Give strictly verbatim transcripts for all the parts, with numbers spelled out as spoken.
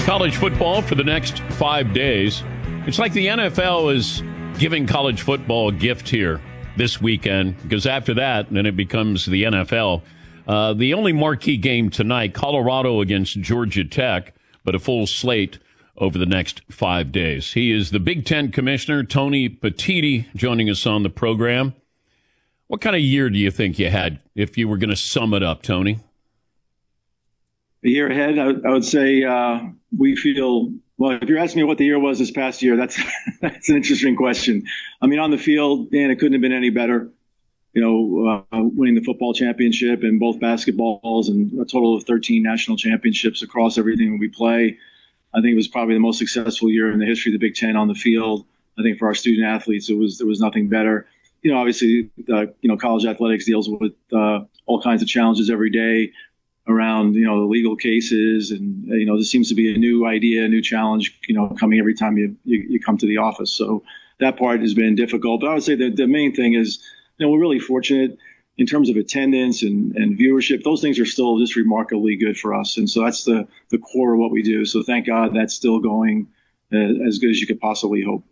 college football for the next five days. It's like the N F L is giving college football a gift here this weekend, because after that, then it becomes the N F L. Uh, the only marquee game tonight, Colorado against Georgia Tech, but a full slate over the next five days. He is the Big Ten Commissioner, Tony Petitti, joining us on the program. What kind of year do you think you had, if you were going to sum it up, Tony? A year ahead, I, I would say uh, we feel, well, if you're asking me what the year was this past year, that's that's an interesting question. I mean, on the field, man, it couldn't have been any better. You know, uh, winning the football championship and both basketballs and a total of thirteen national championships across everything we play. I think it was probably the most successful year in the history of the Big Ten on the field. I think for our student athletes, it was there was nothing better. You know, obviously, uh, you know, college athletics deals with uh, all kinds of challenges every day around, you know, the legal cases. And, you know, there seems to be a new idea, a new challenge, you know, coming every time you, you, you come to the office. So that part has been difficult. But I would say that the main thing is, you know, we're really fortunate in terms of attendance and, and viewership. Those things are still just remarkably good for us. And so that's the, the core of what we do. So thank God that's still going uh, as good as you could possibly hope.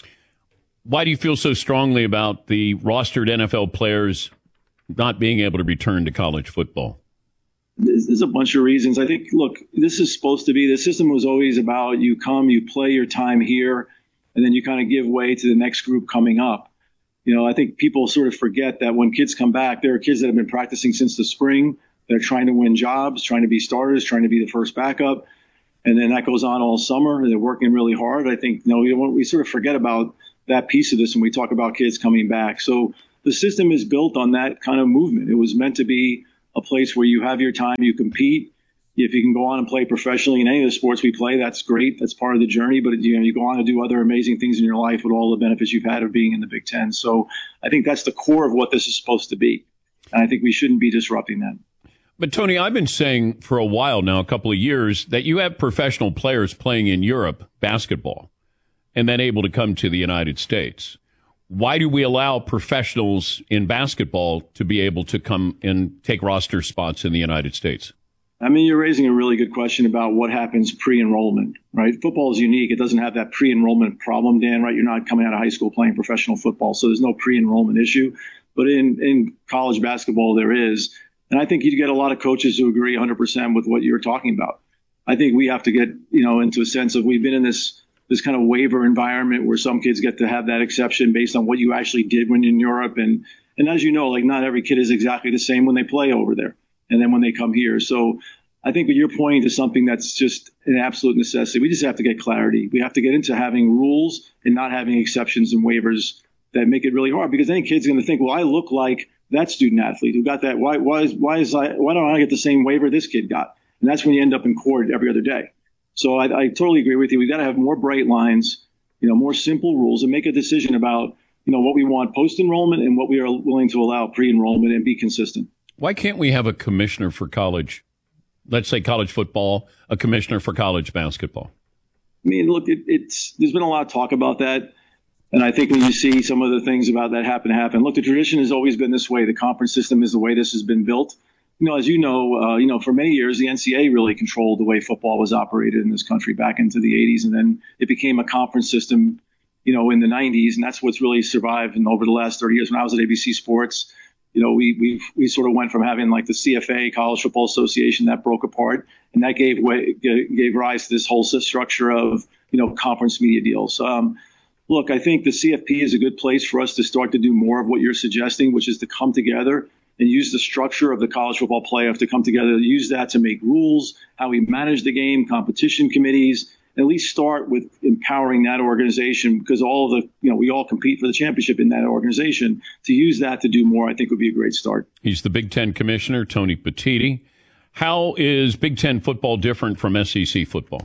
Why do you feel so strongly about the rostered N F L players not being able to return to college football? There's a bunch of reasons. I think, look, this is supposed to be, the system was always about you come, you play your time here, and then you kind of give way to the next group coming up. You know, I think people sort of forget that when kids come back, there are kids that have been practicing since the spring. They're trying to win jobs, trying to be starters, trying to be the first backup. And then that goes on all summer. They're working really hard. I think, you know, we, we sort of forget about that piece of this when we talk about kids coming back. So the system is built on that kind of movement. It was meant to be a place where you have your time, you compete. If you can go on and play professionally in any of the sports we play, that's great. That's part of the journey. But you know, you go on to do other amazing things in your life with all the benefits you've had of being in the Big Ten. So I think that's the core of what this is supposed to be. And I think we shouldn't be disrupting that. But Tony, I've been saying for a while now, a couple of years, that you have professional players playing in Europe basketball and then able to come to the United States. Why do we allow professionals in basketball to be able to come and take roster spots in the United States? I mean, you're raising a really good question about what happens pre-enrollment, right? Football is unique. It doesn't have that pre-enrollment problem, Dan, right? You're not coming out of high school playing professional football, so there's no pre-enrollment issue. But in, in college basketball, there is. And I think you get a lot of coaches who agree one hundred percent with what you're talking about. I think we have to get, you know, into a sense of we've been in this this kind of waiver environment where some kids get to have that exception based on what you actually did when you're in Europe. And, and as you know, like not every kid is exactly the same when they play over there and then when they come here. So I think you're pointing to something that's just an absolute necessity. We just have to get clarity. We have to get into having rules and not having exceptions and waivers that make it really hard, because any kid's going to think, well, I look like that student athlete who got that. Why, why is, why is I, why don't I get the same waiver this kid got? And that's when you end up in court every other day. So I, I totally agree with you. We've got to have more bright lines, you know, more simple rules, and make a decision about, you know, what we want post-enrollment and what we are willing to allow pre-enrollment, and be consistent. Why can't we have a commissioner for college, let's say college football, a commissioner for college basketball? I mean, look, it, it's there's been a lot of talk about that. And I think when you see some of the things about that happen, happen. Look, the tradition has always been this way. The conference system is the way this has been built. You know, as you know, uh, you know, for many years, the N C double A really controlled the way football was operated in this country back into the eighties. And then it became a conference system, you know, in the nineties. And that's what's really survived. And over the last thirty years, when I was at A B C Sports, you know, we we we sort of went from having like the C F A, College Football Association, that broke apart. And that gave way, gave rise to this whole structure of, you know, conference media deals. Um, look, I think the C F P is a good place for us to start to do more of what you're suggesting, which is to come together and use the structure of the college football playoff to come together, use that to make rules, how we manage the game, competition committees, at least start with empowering that organization, because all of the, you know, we all compete for the championship in that organization. To use that to do more, I think would be a great start. He's the Big Ten Commissioner, Tony Petitti. How is Big Ten football different from S E C football?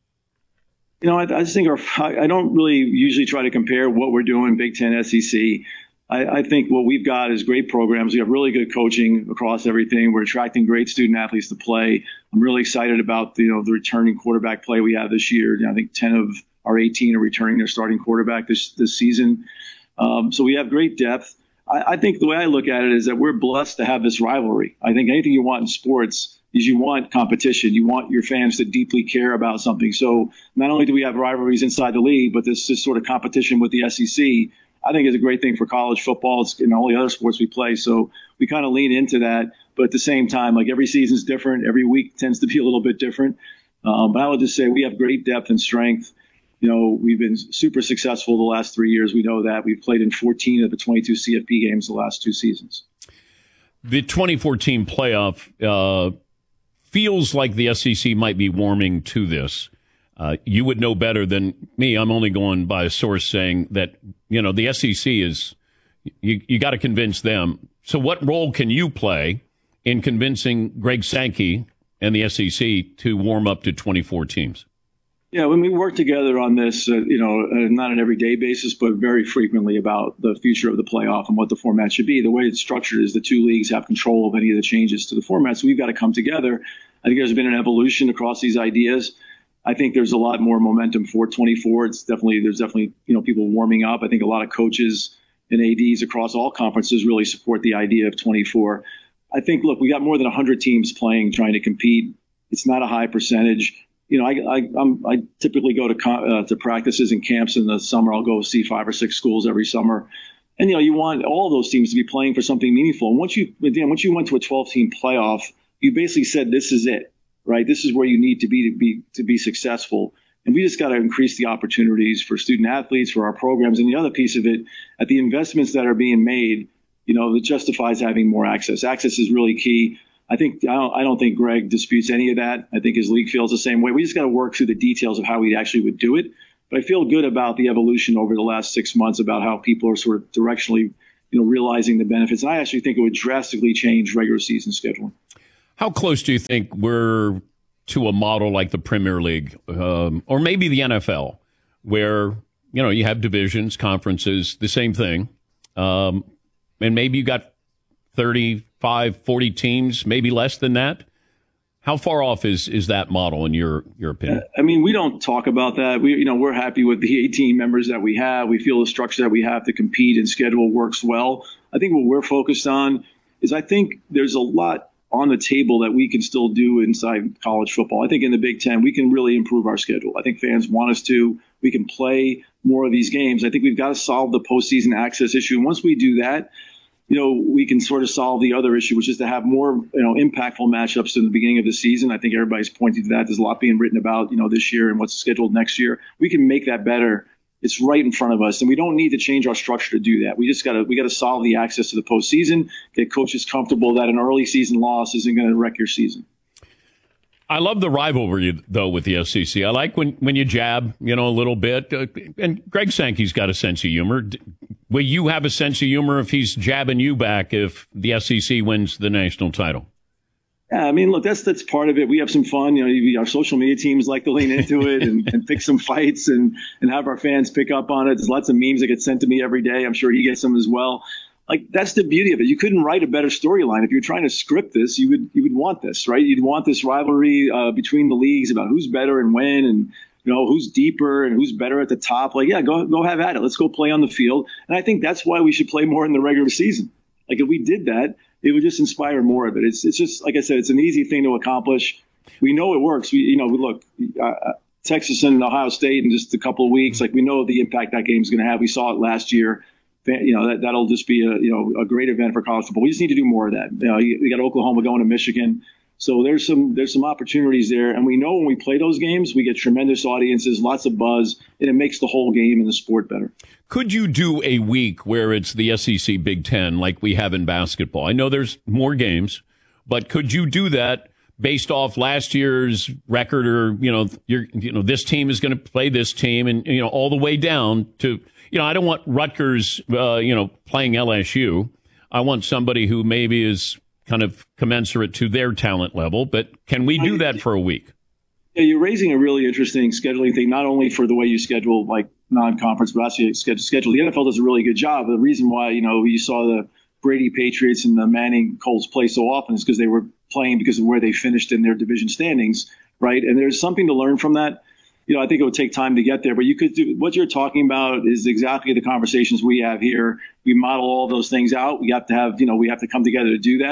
You know, I, I just think our, I don't really usually try to compare what we're doing Big Ten, S E C. I, I think what we've got is great programs. We have really good coaching across everything. We're attracting great student athletes to play. I'm really excited about the, you know, the returning quarterback play we have this year. You know, I think ten of our eighteen are returning their starting quarterback this this season. Um, so we have great depth. I, I think the way I look at it is that we're blessed to have this rivalry. I think anything you want in sports, is you want competition. You want your fans to deeply care about something. So not only do we have rivalries inside the league, but this, this sort of competition with the S E C, I think is a great thing for college football. It's in all the other sports we play. So we kind of lean into that. But at the same time, like every season's different. Every week tends to be a little bit different. Um, but I would just say we have great depth and strength. You know, we've been super successful the last three years. We know that. We've played in fourteen of the twenty-two C F P games the last two seasons. The twenty fourteen playoff uh, feels like the S E C might be warming to this. Uh, you would know better than me. I'm only going by a source saying that, you know, the S E C is, you, you got to convince them. So what role can you play in convincing Greg Sankey and the S E C to warm up to twenty-four teams? Yeah, when we work together on this, uh, you know, uh, not on an everyday basis, but very frequently about the future of the playoff and what the format should be. The way it's structured is the two leagues have control of any of the changes to the format. So we've got to come together. I think there's been an evolution across these ideas. I think there's a lot more momentum for twenty-four. It's definitely, there's definitely, you know, people warming up. I think a lot of coaches and A Ds across all conferences really support the idea of twenty-four. I think, look, we got more than one hundred teams playing, trying to compete. It's not a high percentage. You know, I I, I'm, I typically go to uh, to practices and camps in the summer. I'll go see five or six schools every summer, and you know, you want all those teams to be playing for something meaningful. And once you, Dan, once you went to a twelve-team playoff, you basically said this is it, right? This is where you need to be to be to be successful. And we just got to increase the opportunities for student athletes, for our programs, and the other piece of it, at the investments that are being made, you know, that justifies having more access. Access is really key. I think I don't, I don't think Greg disputes any of that. I think his league feels the same way. We just got to work through the details of how we actually would do it. But I feel good about the evolution over the last six months about how people are sort of directionally, you know, realizing the benefits. And I actually think it would drastically change regular season scheduling. How close do you think we're to a model like the Premier League, um, or maybe the N F L, where, you know, you have divisions, conferences, the same thing, um, and maybe you got thirty-five, forty teams, maybe less than that? How far off is, is that model in your, your opinion? I mean, we don't talk about that. We, you know, we're happy with the eighteen members that we have. We feel the structure that we have to compete and schedule works well. I think what we're focused on is I think there's a lot on the table that we can still do inside college football. I think in the Big Ten, we can really improve our schedule. I think fans want us to. We can play more of these games. I think we've got to solve the postseason access issue. And once we do that, you know, we can sort of solve the other issue, which is to have more, you know, impactful matchups in the beginning of the season. I think everybody's pointing to that. There's a lot being written about, you know, this year and what's scheduled next year. We can make that better. It's right in front of us, and we don't need to change our structure to do that. We just got to we got to solve the access to the postseason, get coaches comfortable that an early season loss isn't going to wreck your season. I love the rivalry, though, with the S E C. I like when, when you jab, you know, a little bit. Uh, and Greg Sankey's got a sense of humor. Will you have a sense of humor if he's jabbing you back if the S E C wins the national title? Yeah, I mean, look, that's that's part of it. We have some fun. You know, our social media teams like to lean into it and, and pick some fights and, and have our fans pick up on it. There's lots of memes that get sent to me every day. I'm sure he gets them as well. Like, that's the beauty of it. You couldn't write a better storyline. If you're trying to script this, you would you would want this, right? You'd want this rivalry uh, between the leagues about who's better and when, and you know who's deeper and who's better at the top. Like, yeah, go go have at it. Let's go play on the field. And I think that's why we should play more in the regular season. Like, if we did that, it would just inspire more of it. It's it's just, like I said, it's an easy thing to accomplish. We know it works. We you know we look uh, Texas and Ohio State in just a couple of weeks. Like, we know the impact that game's going to have. We saw it last year. You know, that, that'll just be a, you know, a great event for college football. We just need to do more of that. You know, we got Oklahoma going to Michigan. So there's some there's some opportunities there. And we know when we play those games, we get tremendous audiences, lots of buzz, and it makes the whole game and the sport better. Could you do a week where it's the S E C Big Ten like we have in basketball? I know there's more games, but could you do that based off last year's record, or, you know, you're, you know, this team is going to play this team, and, you know, all the way down to, you know, I don't want Rutgers, uh, you know, playing L S U. I want somebody who maybe is kind of commensurate to their talent level. But can we do that for a week? Yeah, you're raising a really interesting scheduling thing, not only for the way you schedule like non-conference, but actually schedule. The N F L does a really good job. The reason why, you know, you saw the Brady Patriots and the Manning Colts play so often is because they were playing because of where they finished in their division standings, right? And there's something to learn from that. You know, I think it would take time to get there, but you could do what you're talking about is exactly the conversations we have here. We model all those things out. We have to have, you know, we have to come together to do that.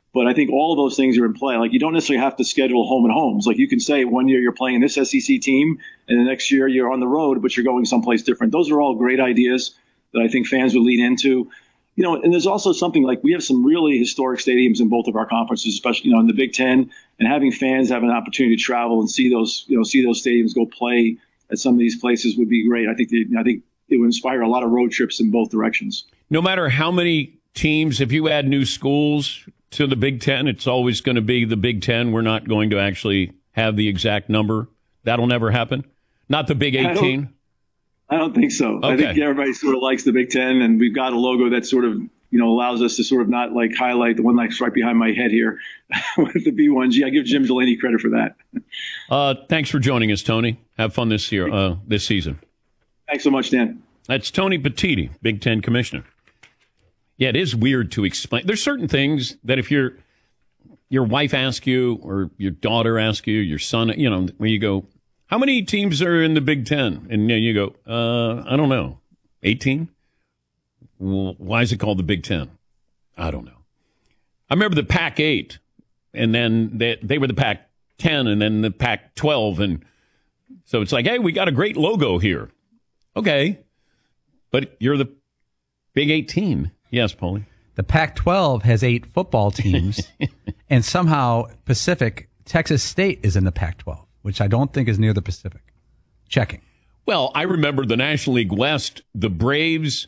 But I think all of those things are in play. Like, you don't necessarily have to schedule home and homes. Like, you can say one year you're playing this S E C team, and the next year you're on the road, but you're going someplace different. Those are all great ideas that I think fans would lean into. You know, and there's also something like we have some really historic stadiums in both of our conferences, especially, you know, in the Big Ten, and having fans have an opportunity to travel and see those, you know, see those stadiums, go play at some of these places would be great. I think the, I think it would inspire a lot of road trips in both directions. No matter how many teams, if you add new schools to the Big Ten, it's always going to be the Big Ten. We're not going to actually have the exact number. That'll never happen. Not the Big eighteen. I don't, I don't think so. Okay. I think everybody sort of likes the Big Ten, and we've got a logo that sort of, you know, allows us to sort of not like highlight the one that's right behind my head here with the B one G. I give Jim Delaney credit for that. Uh, thanks for joining us, Tony. Have fun this year, uh, this season. Thanks so much, Dan. That's Tony Petitti, Big Ten commissioner. Yeah, it is weird to explain. There's certain things that if your your wife asks you or your daughter asks you, your son, you know, when you go, how many teams are in the Big Ten? And you go, uh, I don't know, eighteen? Well, why is it called the Big Ten? I don't know. I remember the Pac eight, and then they, they were the Pac ten, and then the Pac twelve. And so it's like, hey, we got a great logo here. Okay, but you're the Big eighteen. Yes, Paulie. The Pac twelve has eight football teams, and somehow Pacific, Texas State is in the Pac twelve, which I don't think is near the Pacific. Checking. Well, I remember the National League West, the Braves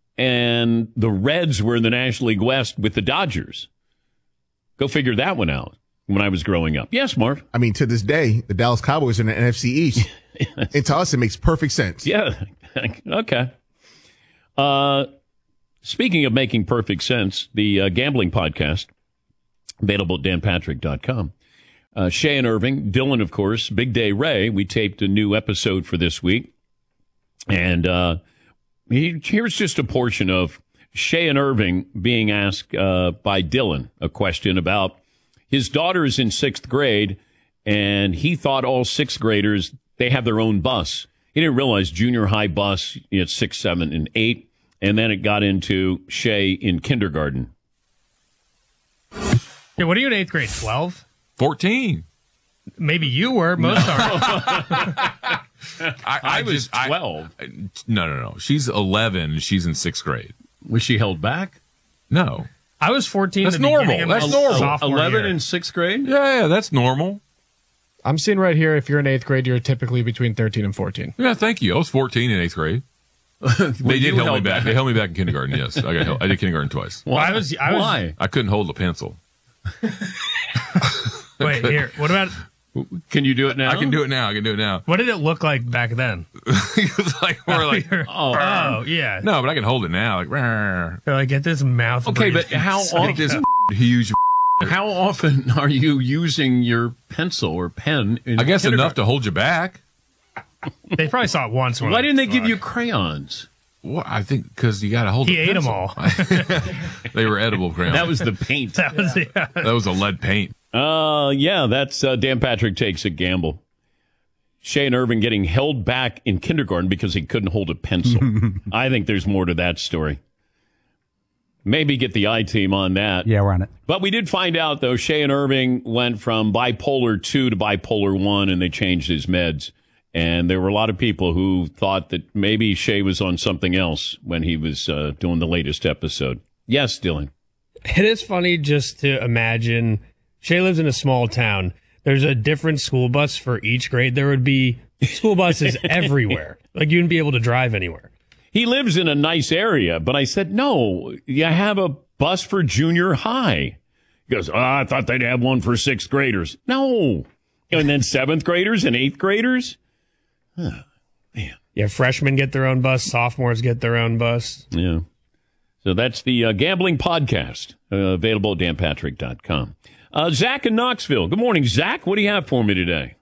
and the Reds were in the National League West with the Dodgers. Go figure that one out when I was growing up. Yes, Marv. I mean, to this day, the Dallas Cowboys are in the N F C East. Yes. And to us, it makes perfect sense. Yeah. Okay. Uh, Speaking of making perfect sense, the uh, gambling podcast, available at dan patrick dot com. Uh, Shay and Irving, Dylan, of course, Big Day Ray. We taped a new episode for this week. And uh, he, here's just a portion of Shay and Irving being asked uh, by Dylan a question about his daughter is in sixth grade, and he thought all sixth graders, they have their own bus. He didn't realize junior high bus, it's six, seven, and eight. And then it got into Shay in kindergarten. Yeah, what are you in eighth grade? twelve? fourteen. Maybe you were. Most no. aren't. I, I, I was just, twelve. I, no, no, no. She's eleven. She's in sixth grade. Was she held back? No. I was fourteen. That's normal. That's normal. eleven in sixth grade? Yeah, yeah, that's normal. I'm seeing right here, if you're in eighth grade, you're typically between thirteen and fourteen. Yeah, thank you. I was fourteen in eighth grade. They did hold me back. back. They held me back in kindergarten. Yes, I got. Held. I did kindergarten twice. Well, I was. I was. Why? I couldn't hold a pencil. Wait here. What about? Can you do it now? I can do it now. I can do it now. What did it look like back then? It was like we're like, oh, oh yeah. No, but I can hold it now. Like, so like get this mouth. Okay, but how often? This huge. How often are you using your pencil or pen? In I guess enough to hold you back. They probably saw it once. When Why didn't they fuck. give you crayons? Well, I think because you got to hold. He the ate pencil. them all. They were edible crayons. That was the paint. That was yeah. That was a lead paint. Uh, yeah, that's uh, Dan Patrick Takes a Gamble. Shay and Irving getting held back in kindergarten because he couldn't hold a pencil. I think there's more to that story. Maybe get the I-team on that. Yeah, we're on it. But we did find out, though, Shay and Irving went from bipolar two to bipolar one, and they changed his meds. And there were a lot of people who thought that maybe Shay was on something else when he was uh, doing the latest episode. Yes, Dylan. It is funny just to imagine. Shay lives in a small town. There's a different school bus for each grade. There would be school buses everywhere. Like, you wouldn't be able to drive anywhere. He lives in a nice area, but I said, no, you have a bus for junior high. He goes, oh, I thought they'd have one for sixth graders. No. And then seventh graders and eighth graders? Oh, man. Yeah, freshmen get their own bus. Sophomores get their own bus. Yeah. So that's the uh, Gambling Podcast, uh, available at dan patrick dot com. Uh, Zach in Knoxville. Good morning, Zach. What do you have for me today?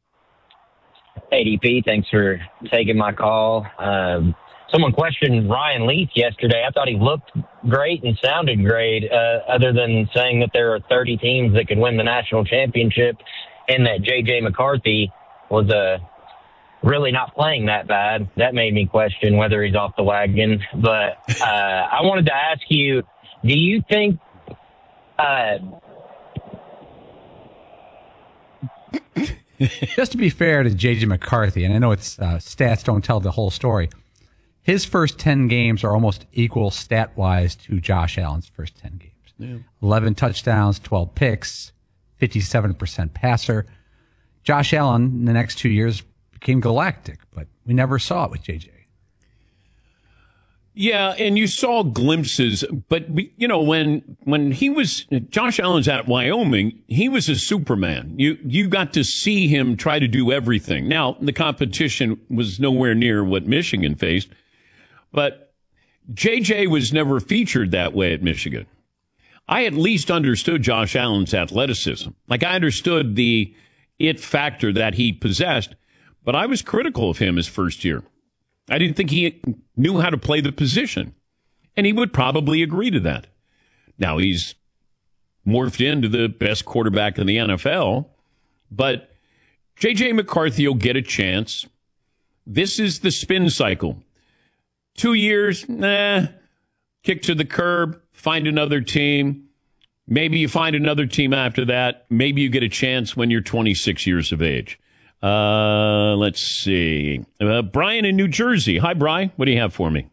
A D P, thanks for taking my call. Um, someone questioned Ryan Leaf yesterday. I thought he looked great and sounded great, uh, other than saying that there are thirty teams that could win the national championship and that J J McCarthy was uh, really not playing that bad. That made me question whether he's off the wagon. But uh, I wanted to ask you, do you think uh, Just to be fair to J J McCarthy, and I know it's uh, stats don't tell the whole story, his first ten games are almost equal stat-wise to Josh Allen's first ten games. Yeah. eleven touchdowns, twelve picks, fifty-seven percent passer. Josh Allen, in the next two years, became galactic, but we never saw it with J J. Yeah, and you saw glimpses, but you know when when he was Josh Allen's at Wyoming, he was a Superman. You you got to see him try to do everything. Now the competition was nowhere near what Michigan faced, but J J was never featured that way at Michigan. I at least understood Josh Allen's athleticism. Like I understood the it factor that he possessed, but I was critical of him his first year. I didn't think he knew how to play the position. And he would probably agree to that. Now, he's morphed into the best quarterback in the N F L. But J J McCarthy will get a chance. This is the spin cycle. Two years, nah, kick to the curb, find another team. Maybe you find another team after that. Maybe you get a chance when you're twenty-six years of age. Uh, let's see. Uh, Brian in New Jersey. Hi, Brian. What do you have for me?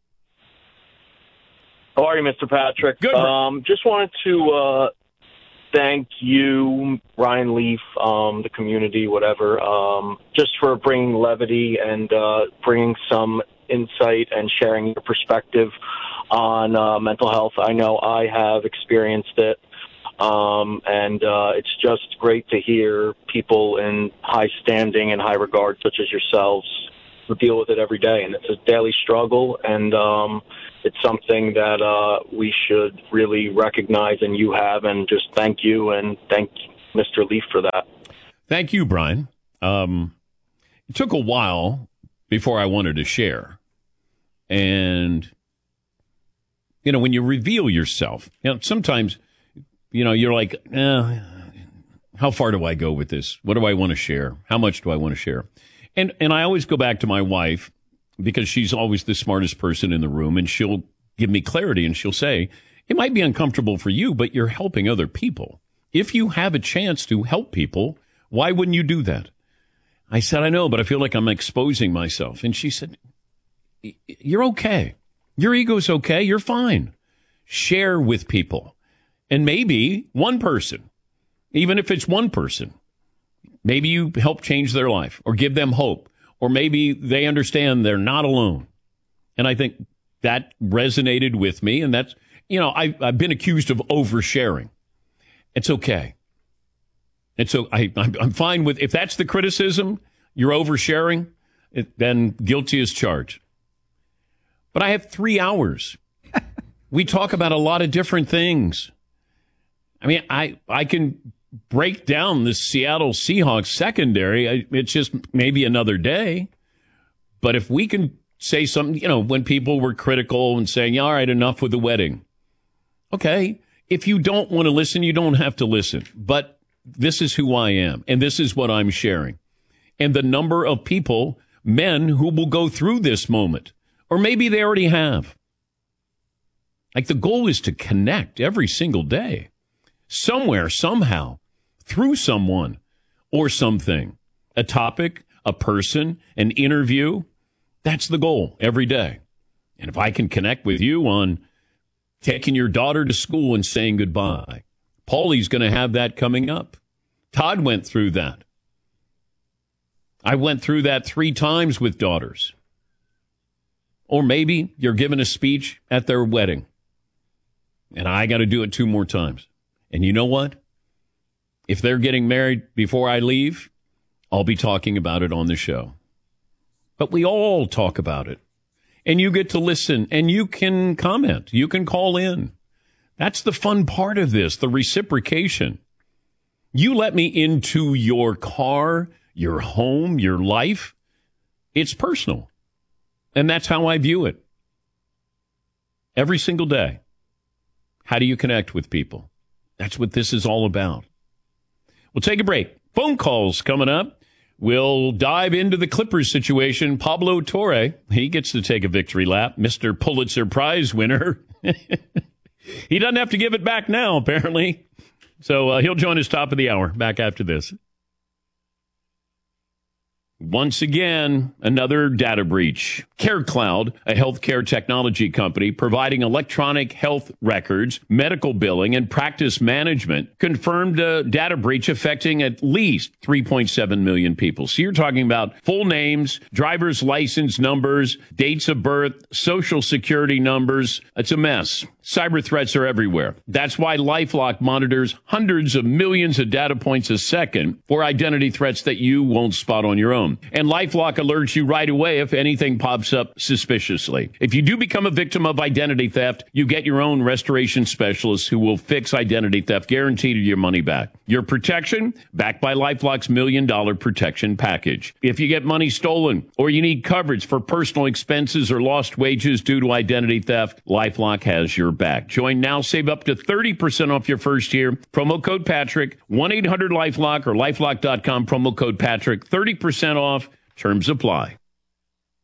How are you, Mister Patrick? Good. Um, just wanted to uh, thank you, Ryan Leaf, um, the community, whatever, um, just for bringing levity and uh, bringing some insight and sharing your perspective on uh, mental health. I know I have experienced it. Um, and uh, it's just great to hear people in high standing and high regard, such as yourselves, who deal with it every day. And it's a daily struggle, and um, it's something that uh, we should really recognize, and you have, and just thank you, and thank Mister Leaf for that. Thank you, Brian. Um, it took a while before I wanted to share. And, you know, when you reveal yourself, you know, sometimes... You know, you're like, eh, how far do I go with this? What do I want to share? How much do I want to share? And and I always go back to my wife because she's always the smartest person in the room, and she'll give me clarity, and she'll say, it might be uncomfortable for you, but you're helping other people. If you have a chance to help people, why wouldn't you do that? I said, I know, but I feel like I'm exposing myself. And she said, you're okay. Your ego's okay. You're fine. Share with people. And maybe one person, even if it's one person, maybe you help change their life or give them hope, or maybe they understand they're not alone. And I think that resonated with me. And that's, you know, I, I've been accused of oversharing. It's okay. And so I, I'm, I'm fine with, if that's the criticism, you're oversharing, it, then guilty as charged. But I have three hours. We talk about a lot of different things. I mean, I, I can break down the Seattle Seahawks secondary. I, it's just maybe another day. But if we can say something, you know, when people were critical and saying, all right, enough with the wedding. Okay, if you don't want to listen, you don't have to listen. But this is who I am, and this is what I'm sharing. And the number of people, men, who will go through this moment, or maybe they already have. Like, the goal is to connect every single day. Somewhere, somehow, through someone or something, a topic, a person, an interview. That's the goal every day. And if I can connect with you on taking your daughter to school and saying goodbye, Paulie's going to have that coming up. Todd went through that. I went through that three times with daughters. Or maybe you're giving a speech at their wedding, and I got to do it two more times. And you know what? If they're getting married before I leave, I'll be talking about it on the show. But we all talk about it. And you get to listen, and you can comment. You can call in. That's the fun part of this, the reciprocation. You let me into your car, your home, your life. It's personal. And that's how I view it. Every single day. How do you connect with people? That's what this is all about. We'll take a break. Phone calls coming up. We'll dive into the Clippers situation. Pablo Torre, he gets to take a victory lap. Mister Pulitzer Prize winner. He doesn't have to give it back now, apparently. So uh, he'll join us top of the hour. Back after this. Once again, another data breach. CareCloud, a healthcare technology company providing electronic health records, medical billing, and practice management, confirmed a data breach affecting at least three point seven million people. So you're talking about full names, driver's license numbers, dates of birth, social security numbers. It's a mess. Cyber threats are everywhere. That's why LifeLock monitors hundreds of millions of data points a second for identity threats that you won't spot on your own. And LifeLock alerts you right away if anything pops up suspiciously. If you do become a victim of identity theft, you get your own restoration specialist who will fix identity theft, guaranteed your money back. Your protection, backed by LifeLock's million dollar protection package. If you get money stolen or you need coverage for personal expenses or lost wages due to identity theft, LifeLock has your back. Join now, save up to thirty percent off your first year. Promo code Patrick, one eight hundred LifeLock or lifelock dot com, promo code Patrick, thirty percent off. Terms apply.